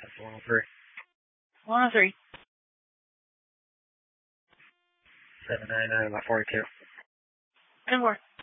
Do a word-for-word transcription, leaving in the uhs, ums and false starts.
That's one oh three. one oh three. seven nine nine by forty-two. ten four.